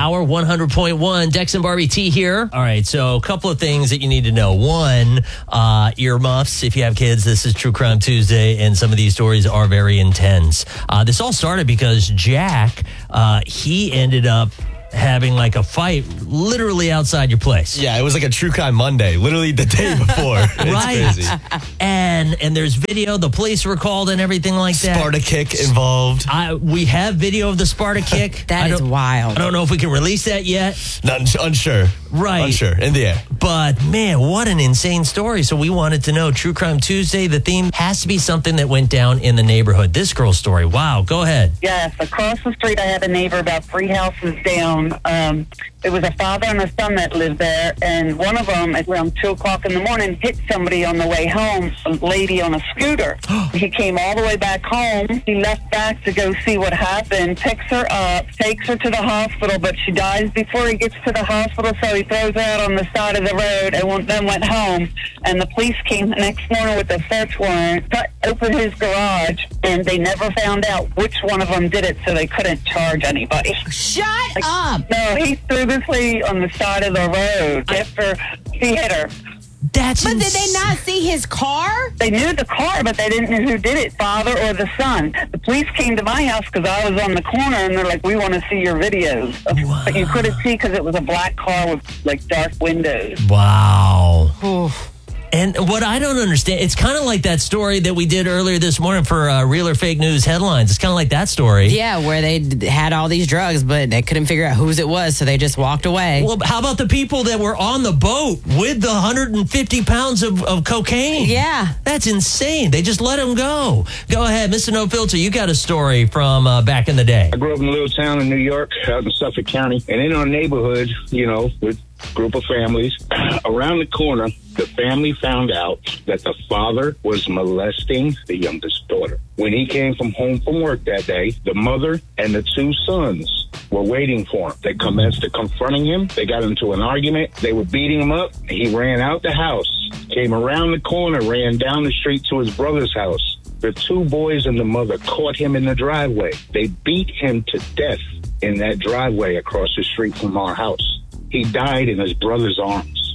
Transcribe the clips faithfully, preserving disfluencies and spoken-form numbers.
Power one hundred point one. Dex and Barbie T here. All right, so a couple of things that you need to know. One, uh, earmuffs. If you have kids, this is True Crime Tuesday, and some of these stories are very intense. Uh, this all started because Jack, uh, he ended up having like a fight literally outside your place. Yeah, it was like a True Crime Monday, literally the day before. Right. Crazy. And and there's video, the police were called and everything like that. Sparta kick involved. I, we have video of the Sparta kick. That I is wild. I don't know if we can release that yet. Not unsure. Right. Unsure. In the air. But man, what an insane story. So we wanted to know, True Crime Tuesday, the theme has to be something that went down in the neighborhood. This girl's story. Wow. Go ahead. Yes, across the street I have a neighbor about three houses down. Um, it was a father and a son that lived there, and one of them, at around two o'clock in the morning, hit somebody on the way home, a lady on a scooter. He came all the way back home. He left back to go see what happened, picks her up, takes her to the hospital, but she dies before he gets to the hospital, so he throws her out on the side of the road and then went home. And the police came the next morning with a search warrant, cut open his garage, and they never found out which one of them did it, so they couldn't charge anybody. Shut Like, up! No, he threw this lady on the side of the road after he hit her. That's But did ins- they not see his car? They knew the car, but they didn't know who did it, father or the son. The police came to my house because I was on the corner, and they're like, we want to see your videos. Wow. But you couldn't see because it was a black car with, like, dark windows. Wow. Oof. And what I don't understand, it's kind of like that story that we did earlier this morning for uh, Real or Fake News headlines. It's kind of like that story. Yeah, where they d- had all these drugs, but they couldn't figure out whose it was, so they just walked away. Well, how about the people that were on the boat with the one hundred fifty pounds of, of cocaine? Yeah. That's insane. They just let them go. Go ahead, Mister No Filter. You got a story from uh, back in the day. I grew up in a little town in New York, out in Suffolk County, and in our neighborhood, you know, with a group of families, around the corner, the family found out that the father was molesting the youngest daughter. When he came from home from work that day, the mother and the two sons were waiting for him. They commenced to confronting him. They got into an argument. They were beating him up. He ran out the house, came around the corner, ran down the street to his brother's house. The two boys and the mother caught him in the driveway. They beat him to death in that driveway across the street from our house. He died in his brother's arms.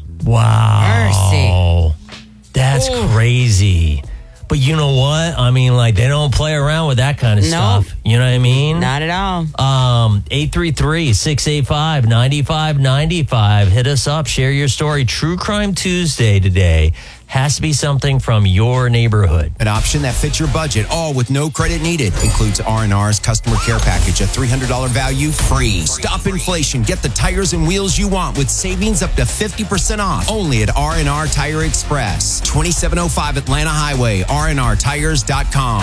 Wow. Mercy. That's Ooh. crazy. But you know what? I mean, like, they don't play around with that kind of No. stuff. You know what I mean? Not at all. Um, eight three three, six eight five, nine five nine five. Hit us up. Share your story. True Crime Tuesday today has to be something from your neighborhood. An option that fits your budget, all with no credit needed. Includes R and R's customer care package, a three hundred dollars value free. Stop inflation. Get the tires and wheels you want with savings up to fifty percent off. Only at R and R Tire Express. twenty-seven oh five Atlanta Highway, R and R tires dot com.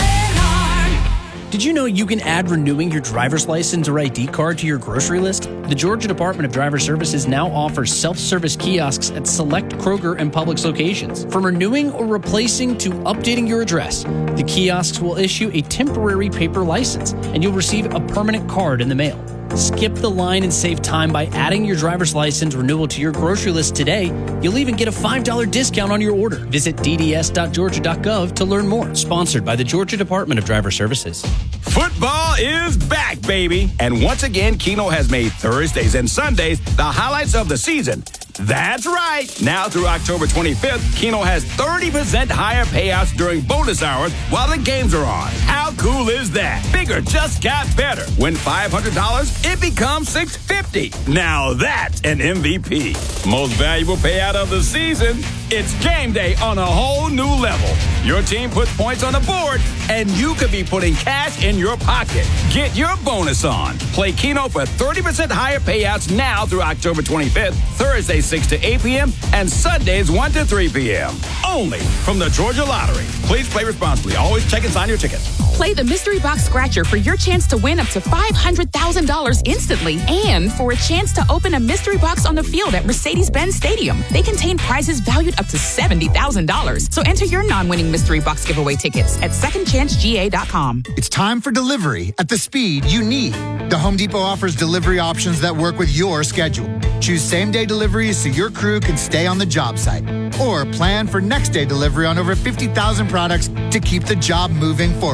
Did you know you can add renewing your driver's license or I D card to your grocery list? The Georgia Department of Driver Services now offers self-service kiosks at select Kroger and Publix locations. From renewing or replacing to updating your address, the kiosks will issue a temporary paper license, and you'll receive a permanent card in the mail. Skip the line and save time by adding your driver's license renewal to your grocery list today. You'll even get a five dollars discount on your order. Visit d d s dot georgia dot gov to learn more. Sponsored by the Georgia Department of Driver Services. Football is back, baby. And once again, Keno has made Thursdays and Sundays the highlights of the season. That's right. Now through October twenty-fifth, Keno has thirty percent higher payouts during bonus hours while the games are on. How cool is that? Bigger just got better. Win five hundred dollars, it becomes six hundred fifty dollars. Now that's an M V P. Most valuable payout of the season. It's game day on a whole new level. Your team puts points on the board, and you could be putting cash in your pocket. Get your bonus on. Play Keno for thirty percent higher payouts now through October twenty-fifth, Thursdays six to eight p.m., and Sundays one to three p.m. Only from the Georgia Lottery. Please play responsibly. Always check and sign your tickets. Play the Mystery Box Scratcher for your chance to win up to five hundred thousand dollars instantly and for a chance to open a mystery box on the field at Mercedes-Benz Stadium. They contain prizes valued up to seventy thousand dollars. So enter your non-winning Mystery Box giveaway tickets at second chance g a dot com. It's time for delivery at the speed you need. The Home Depot offers delivery options that work with your schedule. Choose same-day deliveries so your crew can stay on the job site. Or plan for next-day delivery on over fifty thousand products to keep the job moving forward.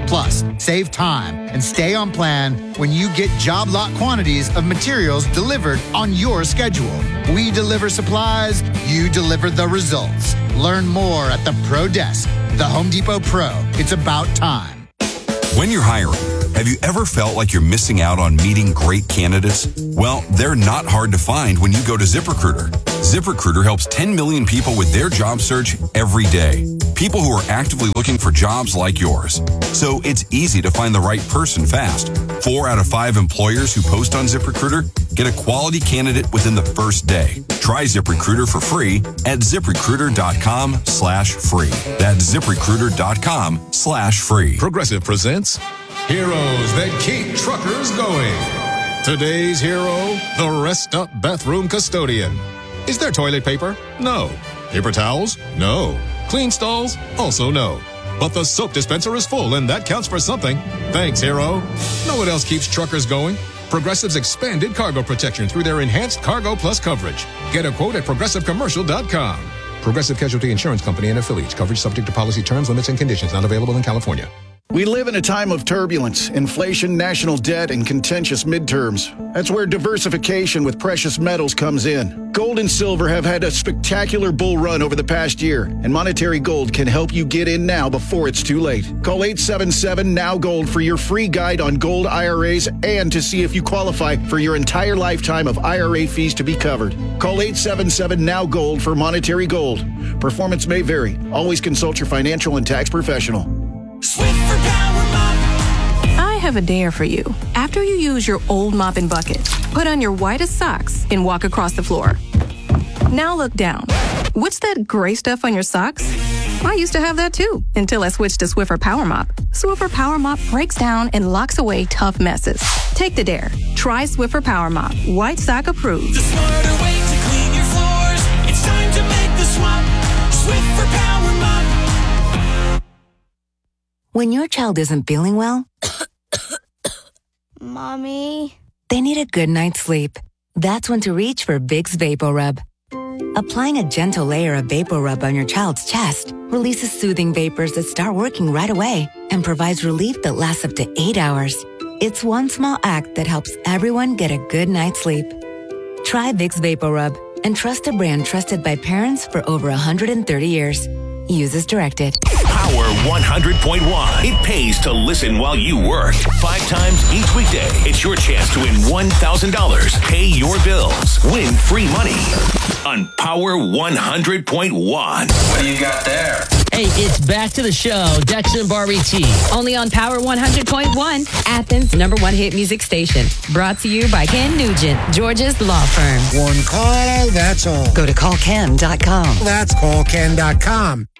Plus, save time and stay on plan when you get job lot quantities of materials delivered on your schedule. We deliver supplies, you deliver the results. Learn more at the Pro Desk. The Home Depot Pro. It's about time. When you're hiring, have you ever felt like you're missing out on meeting great candidates? Well, they're not hard to find when you go to ZipRecruiter. ZipRecruiter helps ten million people with their job search every day. People who are actively looking for jobs like yours. So it's easy to find the right person fast. Four out of five employers who post on ZipRecruiter get a quality candidate within the first day. Try ZipRecruiter for free at ZipRecruiter.com slash free. That's ZipRecruiter.com slash free. Progressive presents Heroes That Keep Truckers Going. Today's hero, the Rest Up Bathroom Custodian. Is there toilet paper? No. Paper towels? No. Clean stalls? Also no. But the soap dispenser is full, and that counts for something. Thanks, hero. Know what else keeps truckers going? Progressive's expanded cargo protection through their enhanced Cargo Plus coverage. Get a quote at progressive commercial dot com. Progressive Casualty Insurance Company and affiliates. Coverage subject to policy terms, limits, and conditions. Not available in California. We live in a time of turbulence, inflation, national debt, and contentious midterms. That's where diversification with precious metals comes in. Gold and silver have had a spectacular bull run over the past year, and Monetary Gold can help you get in now before it's too late. Call eight seven seven, N O W Gold for your free guide on gold I R As and to see if you qualify for your entire lifetime of I R A fees to be covered. Call eight seven seven, N O W Gold for Monetary Gold. Performance may vary. Always consult your financial and tax professional. Swiffer Power Mop. I have a dare for you. After you use your old mop and bucket, put on your whitest socks and walk across the floor. Now look down. What's that gray stuff on your socks? I used to have that too, until I switched to Swiffer Power Mop. Swiffer Power Mop breaks down and locks away tough messes. Take the dare. Try Swiffer Power Mop. White sock approved. The smarter way to clean your floors. It's time to make the swap. Swiffer Power Mop. When your child isn't feeling well, Mommy, they need a good night's sleep. That's when to reach for Vicks VapoRub. Applying a gentle layer of VapoRub on your child's chest releases soothing vapors that start working right away and provides relief that lasts up to eight hours. It's one small act that helps everyone get a good night's sleep. Try Vicks VapoRub and trust a brand trusted by parents for over one hundred thirty years. Use as directed. Power one hundred point one. It pays to listen while you work. Five times each weekday. It's your chance to win one thousand dollars. Pay your bills. Win free money on Power one hundred point one. What do you got there? Hey, it's back to the show. Dex and Barbie T. Only on Power one hundred point one, Athens' number one hit music station. Brought to you by Ken Nugent, Georgia's law firm. One call, that's all. Go to call ken dot com. That's call ken dot com.